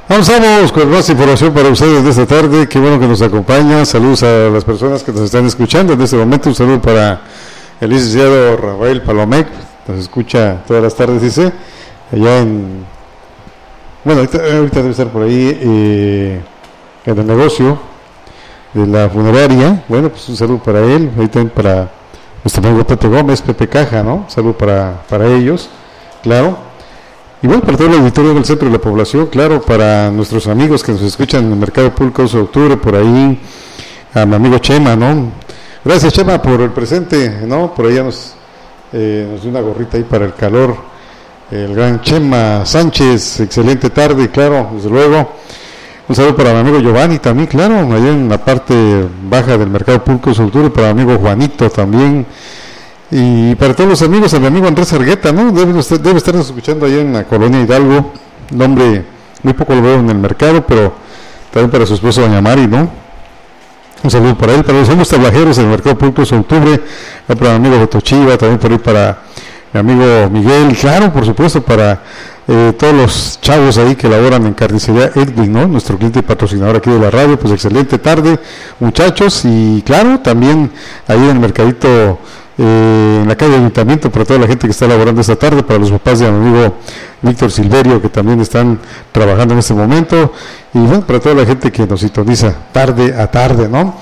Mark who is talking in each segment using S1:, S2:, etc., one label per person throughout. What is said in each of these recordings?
S1: Avanzamos con más información para ustedes de esta tarde. Qué bueno que nos acompañan. Saludos a las personas que nos están escuchando en este momento. Un saludo para el licenciado Rafael Palomec, nos escucha todas las tardes, dice, allá en... Bueno, ahorita debe estar por ahí en el negocio de la funeraria. Bueno, pues un saludo para él. Ahí también para nuestro amigo Pepe Gómez, Pepe Caja, ¿no? Un saludo para ellos, claro. Y bueno, para todo el auditorio del centro de la población, claro, para nuestros amigos que nos escuchan en el Mercado Público 12 de octubre, por ahí, a mi amigo Chema, ¿no? Gracias, Chema, por el presente, ¿no? Por allá nos dio una gorrita ahí para el calor, el gran Chema Sánchez, excelente tarde, claro, desde luego. Un saludo para mi amigo Giovanni también, claro, allá en la parte baja del Mercado Público 12 de octubre, para mi amigo Juanito también. Y para todos los amigos, a mi amigo Andrés Argueta, ¿no? Debe estarnos escuchando allá en la colonia Hidalgo. Un hombre, muy poco lo veo en el mercado, pero también para su esposa doña Mari, ¿no? Un saludo para él, para los amigos tablajeros en el Mercado Público de octubre, para mi amigo Beto Chiva, también por ahí para mi amigo Miguel, claro, por supuesto, para todos los chavos ahí que laboran en Carnicería Edwin, ¿no? Nuestro cliente y patrocinador aquí de la radio. Pues excelente tarde, muchachos, y claro, también ahí en el mercadito en la calle del Ayuntamiento, para toda la gente que está laborando esta tarde, para los papás de mi amigo Víctor Silverio, que también están trabajando en este momento, y bueno, para toda la gente que nos sintoniza tarde a tarde, ¿no?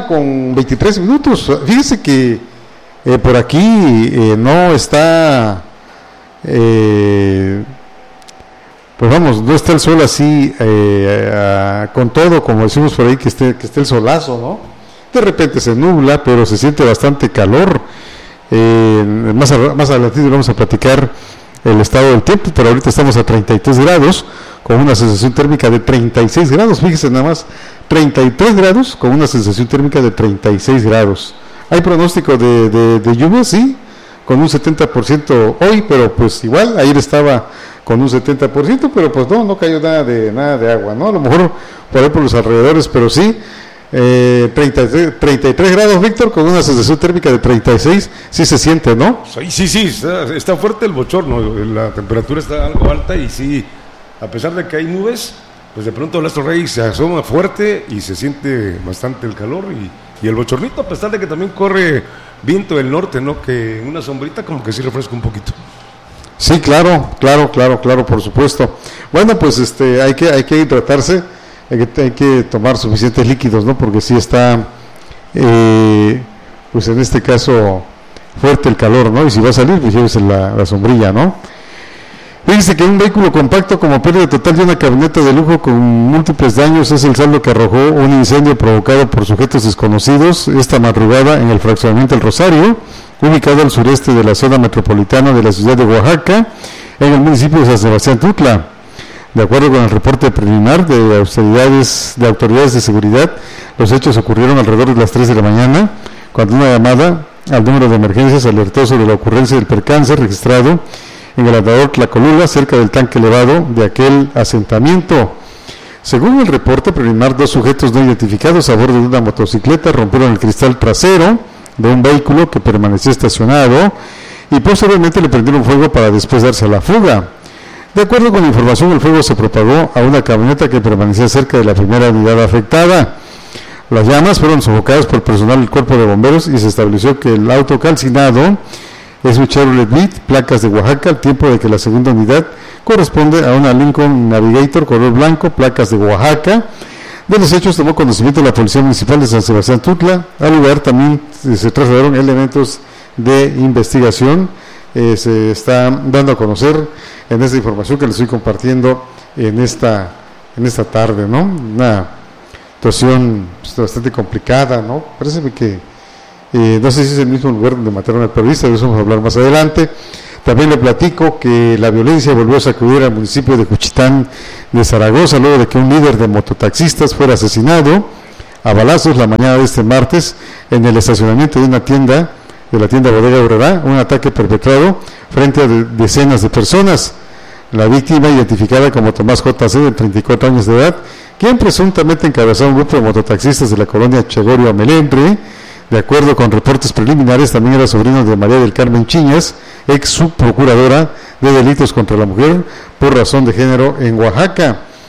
S1: 1:23. Fíjese que por aquí no está, pues vamos, no está el sol así con todo, como decimos por ahí, que esté el solazo, ¿no? De repente se nubla, pero se siente bastante calor. Más adelante vamos a platicar el estado del tiempo, pero ahorita estamos a 33 grados, con una sensación térmica de 36 grados. Fíjese nada más, 33 grados con una sensación térmica de 36 grados. Hay pronóstico de lluvia, sí, con un 70% hoy, pero pues igual, ayer estaba con un 70%, pero pues no cayó nada de agua, ¿no? A lo mejor por ahí por los alrededores, pero sí. 33 grados, Víctor, con una sensación térmica de 36, sí se siente, ¿no?
S2: Sí, está fuerte el bochorno, la temperatura está algo alta y sí, a pesar de que hay nubes, pues de pronto el astro rey se asoma fuerte y se siente bastante el calor y el bochornito, a pesar de que también corre viento del norte, ¿no? Que una sombrita como que sí refresca un poquito.
S1: Sí, claro, por supuesto. Bueno, pues hay que hidratarse. Hay que tomar suficientes líquidos, ¿no? Porque sí está, pues en este caso, fuerte el calor, ¿no? Y si va a salir, pues llévese la sombrilla, ¿no? Fíjense que un vehículo compacto como pérdida total de una camioneta de lujo con múltiples daños es el saldo que arrojó un incendio provocado por sujetos desconocidos esta madrugada en el fraccionamiento El Rosario, ubicado al sureste de la zona metropolitana de la ciudad de Oaxaca, en el municipio de San Sebastián Tutla. De acuerdo con el reporte preliminar de autoridades de seguridad, los hechos ocurrieron alrededor de las 3 de la mañana, cuando una llamada al número de emergencias alertó sobre la ocurrencia del percance registrado en el andador Tlacolula, cerca del tanque elevado de aquel asentamiento. Según el reporte preliminar, 2 sujetos no identificados a bordo de una motocicleta rompieron el cristal trasero de un vehículo que permanecía estacionado y posteriormente le prendieron fuego para después darse a la fuga. De acuerdo con la información, el fuego se propagó a una camioneta que permanecía cerca de la primera unidad afectada. Las llamas fueron sofocadas por personal del Cuerpo de Bomberos y se estableció que el auto calcinado es un Chevrolet Beat, placas de Oaxaca, al tiempo de que la segunda unidad corresponde a una Lincoln Navigator color blanco, placas de Oaxaca. De los hechos tomó conocimiento la Policía Municipal de San Sebastián Tutla. Al lugar también se trasladaron elementos de investigación. Se está dando a conocer en esta información que les estoy compartiendo en esta tarde, ¿no? Una situación bastante complicada, ¿no? Parece que no sé si es el mismo lugar donde mataron al periodista, de eso vamos a hablar más adelante. También le platico que la violencia volvió a sacudir al municipio de Juchitán de Zaragoza, luego de que un líder de mototaxistas fuera asesinado a balazos la mañana de este martes en el estacionamiento de una tienda, de la tienda Bodega Aurrera, un ataque perpetrado frente a decenas de personas. La víctima, identificada como Tomás J.C., de 34 años de edad, quien presuntamente encabezó un grupo de mototaxistas de la colonia Chegorio Amelembre. De acuerdo con reportes preliminares, también era sobrino de María del Carmen Chiñas, ex subprocuradora de delitos contra la mujer por razón de género en Oaxaca.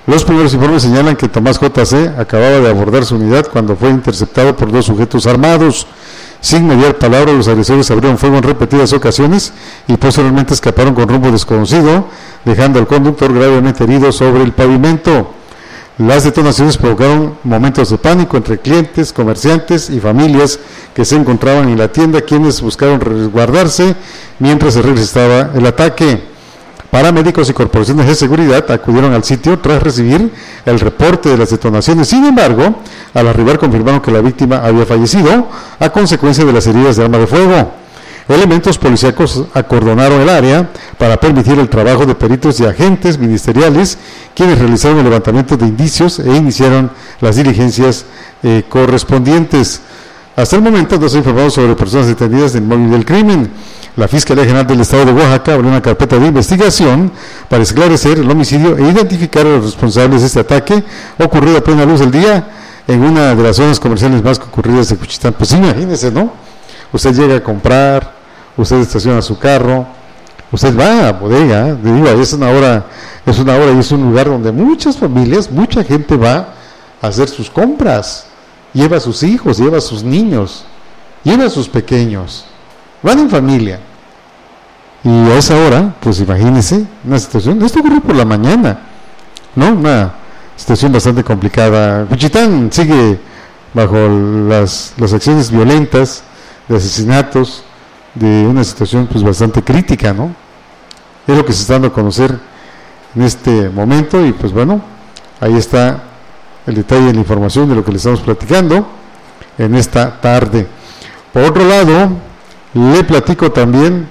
S1: Los primeros informes señalan que Tomás J.C. acababa de abordar su unidad cuando fue interceptado por 2 sujetos armados. Sin mediar palabra, los agresores abrieron fuego en repetidas ocasiones y posteriormente escaparon con rumbo desconocido, dejando al conductor gravemente herido sobre el pavimento. Las detonaciones provocaron momentos de pánico entre clientes, comerciantes y familias que se encontraban en la tienda, quienes buscaron resguardarse mientras se registraba el ataque. Paramédicos y corporaciones de seguridad acudieron al sitio tras recibir el reporte de las detonaciones. Sin embargo, al arribar confirmaron que la víctima había fallecido a consecuencia de las heridas de arma de fuego. Elementos policíacos acordonaron el área para permitir el trabajo de peritos y agentes ministeriales, quienes realizaron el levantamiento de indicios e iniciaron las diligencias correspondientes. Hasta el momento no se ha informado sobre personas detenidas del móvil del crimen. La Fiscalía General del Estado de Oaxaca abrió una carpeta de investigación para esclarecer el homicidio e identificar a los responsables de este ataque ocurrido a plena luz del día en una de las zonas comerciales más concurridas de Juchitán. Pues imagínese, ¿no? Usted llega a comprar, usted estaciona su carro, usted va a bodega, digo, es una hora y es un lugar donde muchas familias, mucha gente va a hacer sus compras, lleva a sus hijos, lleva a sus niños, lleva a sus pequeños, van en familia. Y a esa hora, pues imagínese, una situación, esto ocurrió por la mañana, ¿no? Una situación bastante complicada. Juchitán sigue bajo las acciones violentas, de asesinatos, de una situación pues bastante crítica, ¿no? Es lo que se está dando a conocer en este momento y pues bueno, ahí está el detalle de la información de lo que le estamos platicando en esta tarde. Por otro lado, le platico también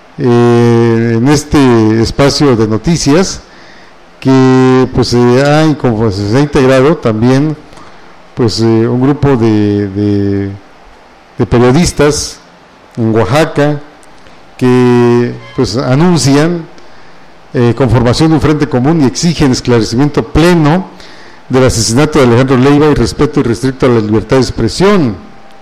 S1: en este espacio de noticias que pues se ha integrado también pues un grupo de periodistas en Oaxaca que pues anuncian conformación de un frente común y exigen esclarecimiento pleno del asesinato de Alejandro Leiva y respeto irrestricto a la libertad de expresión.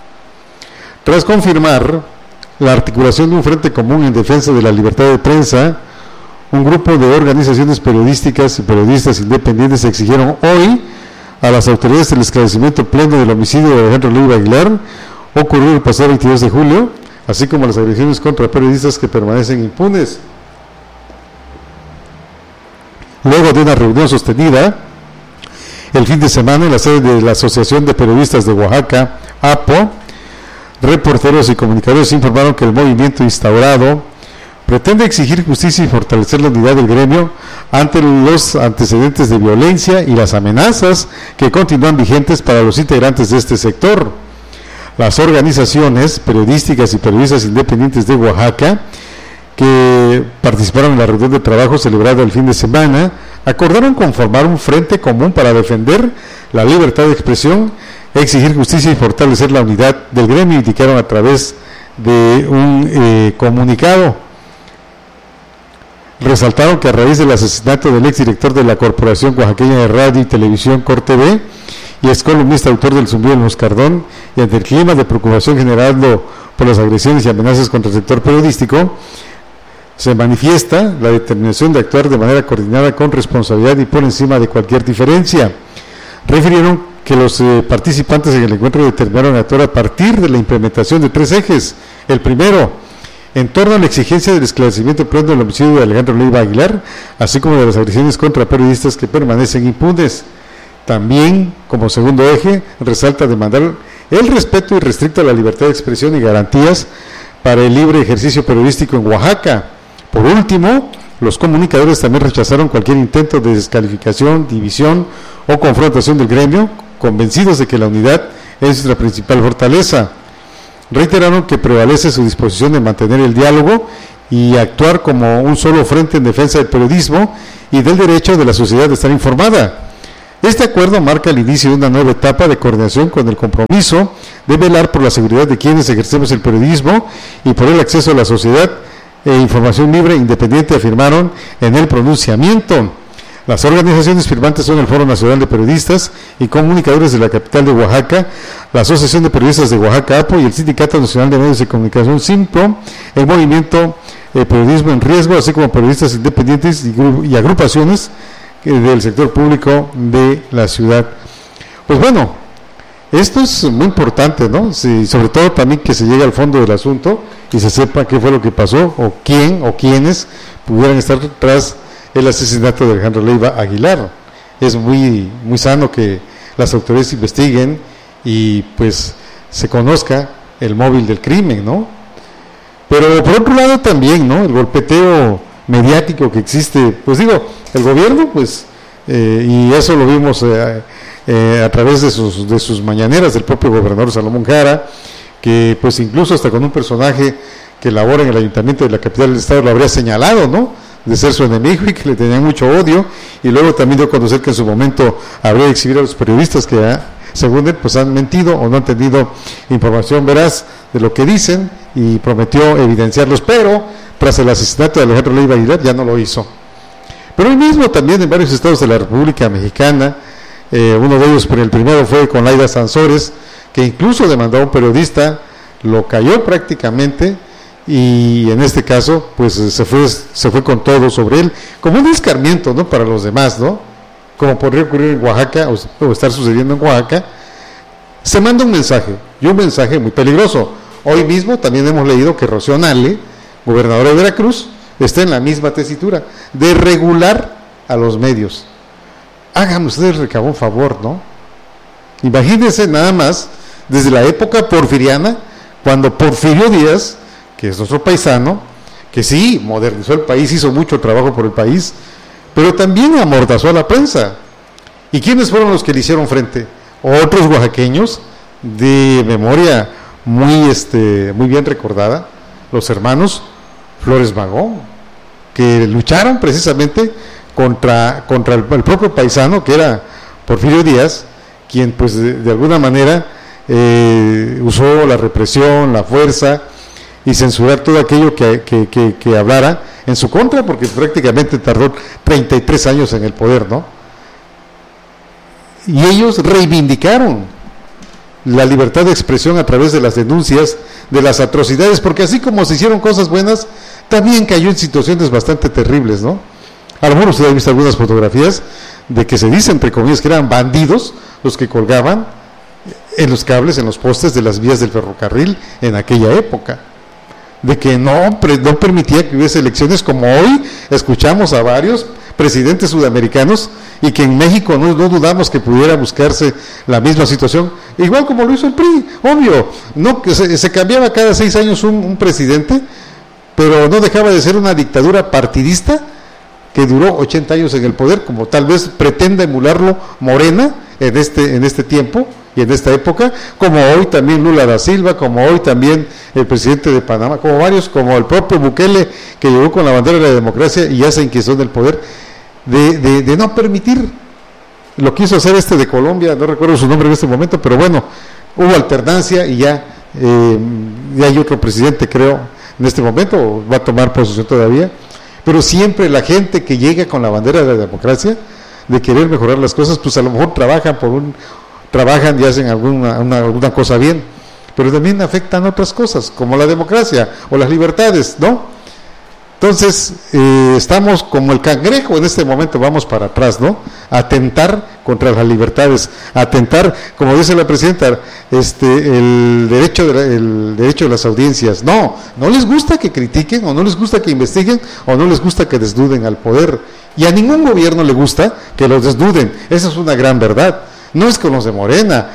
S1: Tras confirmar la articulación de un frente común en defensa de la libertad de prensa, un grupo de organizaciones periodísticas y periodistas independientes exigieron hoy a las autoridades el esclarecimiento pleno del homicidio de Alejandro Leiva Aguilar, ocurrió el pasado 22 de julio, así como las agresiones contra periodistas que permanecen impunes. Luego de una reunión sostenida el fin de semana en la sede de la Asociación de Periodistas de Oaxaca, APO, reporteros y comunicadores informaron que el movimiento instaurado pretende exigir justicia y fortalecer la unidad del gremio ante los antecedentes de violencia y las amenazas que continúan vigentes para los integrantes de este sector. Las organizaciones periodísticas y periodistas independientes de Oaxaca que participaron en la reunión de trabajo celebrada el fin de semana acordaron conformar un frente común para defender la libertad de expresión, exigir justicia y fortalecer la unidad del gremio, indicaron a través de un comunicado. Resaltaron que a raíz del asesinato del exdirector de la Corporación Oaxaqueña de Radio y Televisión, CorTV, y es columnista autor del Zumbido del Moscardón, y ante el clima de preocupación generado por las agresiones y amenazas contra el sector periodístico, se manifiesta la determinación de actuar de manera coordinada con responsabilidad y por encima de cualquier diferencia. Refirieron que los participantes en el encuentro determinaron actuar a partir de la implementación de 3 ejes. El primero, en torno a la exigencia del esclarecimiento pleno del homicidio de Alejandro Leiva Aguilar, así como de las agresiones contra periodistas que permanecen impunes. También, como segundo eje, resalta demandar el respeto irrestricto a la libertad de expresión y garantías para el libre ejercicio periodístico en Oaxaca. Por último, los comunicadores también rechazaron cualquier intento de descalificación, división o confrontación del gremio, convencidos de que la unidad es nuestra principal fortaleza. Reiteraron que prevalece su disposición de mantener el diálogo y actuar como un solo frente en defensa del periodismo y del derecho de la sociedad de estar informada. Este acuerdo marca el inicio de una nueva etapa de coordinación con el compromiso de velar por la seguridad de quienes ejercemos el periodismo y por el acceso a la sociedad e información libre e independiente, afirmaron en el pronunciamiento. Las organizaciones firmantes son el Foro Nacional de Periodistas y Comunicadores de la capital de Oaxaca, la Asociación de Periodistas de Oaxaca, APO, y el Sindicato Nacional de Medios de Comunicación, SIMPRO, el Movimiento Periodismo en Riesgo, así como periodistas independientes y agrupaciones del sector público de la ciudad. Pues bueno, esto es muy importante, ¿no? Sí, sobre todo también que se llegue al fondo del asunto y se sepa qué fue lo que pasó o quién o quiénes pudieran estar tras el asesinato de Alejandro Leiva Aguilar. Es muy sano que las autoridades investiguen y pues se conozca el móvil del crimen, ¿no? Pero por otro lado también, ¿no? El golpeteo mediático que existe, pues digo, el gobierno, pues, y eso lo vimos a través de sus mañaneras del propio gobernador Salomón Jara, que pues incluso hasta con un personaje que labora en el ayuntamiento de la capital del estado lo habría señalado, ¿no?, de ser su enemigo y que le tenían mucho odio, y luego también dio a conocer que en su momento habría exhibido a los periodistas que según él pues han mentido o no han tenido información veraz de lo que dicen, y prometió evidenciarlos, pero tras el asesinato de Alejandro Leiva Aguilar ya no lo hizo. Pero hoy mismo también en varios estados de la República Mexicana, uno de ellos, pero el primero fue con Laida Sansores, que incluso demandó a un periodista, lo cayó prácticamente, y en este caso pues se fue con todo sobre él, como un escarmiento, ¿no?, para los demás, ¿no?, como podría ocurrir en Oaxaca o estar sucediendo en Oaxaca. Se manda un mensaje, y un mensaje muy peligroso. Hoy mismo también hemos leído que Rocío Nale, gobernadora de Veracruz, está en la misma tesitura de regular a los medios. Háganme ustedes, recabó un favor, ¿no? Imagínense nada más, desde la época porfiriana, cuando Porfirio Díaz, que es nuestro paisano, que sí, modernizó el país, hizo mucho trabajo por el país, pero también amordazó a la prensa. ¿Y quiénes fueron los que le hicieron frente? Otros oaxaqueños de memoria muy bien recordada, los hermanos Flores Magón, que lucharon precisamente contra el propio paisano, que era Porfirio Díaz, quien pues de alguna manera usó la represión, la fuerza y censurar todo aquello que hablara en su contra, porque prácticamente tardó 33 años en el poder, ¿no? Y ellos reivindicaron la libertad de expresión a través de las denuncias de las atrocidades, porque así como se hicieron cosas buenas, también cayó en situaciones bastante terribles, ¿no? A lo mejor usted ha visto algunas fotografías de que se dice, entre comillas, que eran bandidos los que colgaban en los cables, en los postes de las vías del ferrocarril en aquella época, de que no permitía que hubiese elecciones, como hoy escuchamos a varios presidentes sudamericanos, y que en México no dudamos que pudiera buscarse la misma situación, igual como lo hizo el PRI, obvio, no que se cambiaba cada 6 años un presidente, pero no dejaba de ser una dictadura partidista que duró 80 años en el poder, como tal vez pretenda emularlo Morena en este tiempo y en esta época, como hoy también Lula da Silva, como hoy también el presidente de Panamá, como varios, como el propio Bukele, que llegó con la bandera de la democracia y ya se inquietó del poder, de no permitir. Lo quiso hacer de Colombia, no recuerdo su nombre en este momento, pero bueno, hubo alternancia y ya hay otro presidente, creo, en este momento, va a tomar posesión todavía, pero siempre la gente que llega con la bandera de la democracia, de querer mejorar las cosas, pues a lo mejor trabajan y hacen alguna cosa bien, pero también afectan otras cosas, como la democracia o las libertades, ¿no? Entonces, estamos como el cangrejo en este momento, vamos para atrás, ¿no? Atentar contra las libertades, atentar, como dice la presidenta, el derecho de las audiencias. No les gusta que critiquen, o no les gusta que investiguen, o no les gusta que desnuden al poder. Y a ningún gobierno le gusta que los desnuden. Esa es una gran verdad. No es con los de Morena,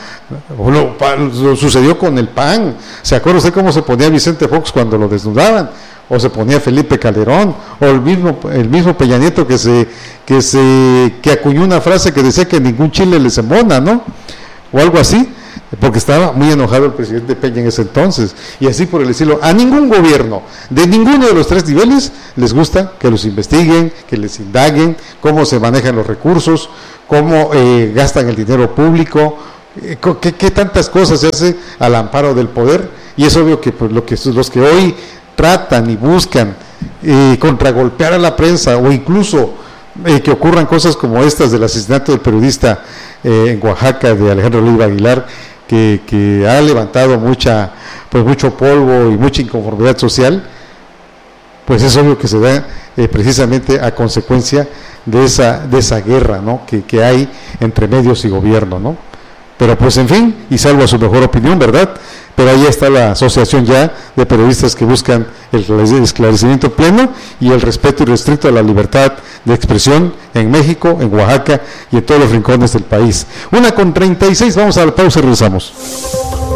S1: lo sucedió con el PAN. ¿Se acuerda usted cómo se ponía Vicente Fox cuando lo desnudaban? O se ponía Felipe Calderón, o el mismo Peña Nieto que acuñó una frase que decía que ningún chile les embona, ¿no? O algo así, porque estaba muy enojado el presidente Peña en ese entonces, y así por el estilo. A ningún gobierno, de ninguno de los 3 niveles, les gusta que los investiguen, que les indaguen, cómo se manejan los recursos, cómo gastan el dinero público, qué tantas cosas se hace al amparo del poder. Y es obvio que pues, los que hoy tratan y buscan contragolpear a la prensa, o incluso que ocurran cosas como estas del asesinato del periodista en Oaxaca de Alejandro Leiva Aguilar, que ha levantado mucho polvo y mucha inconformidad social, pues es obvio que se da precisamente a consecuencia de esa guerra, ¿no?, que hay entre medios y gobierno, ¿no? Pero pues en fin, y salvo a su mejor opinión, ¿verdad? Pero ahí está la asociación ya de periodistas que buscan el esclarecimiento pleno y el respeto irrestricto a la libertad de expresión en México, en Oaxaca y en todos los rincones del país. 1:36, vamos a la pausa y regresamos.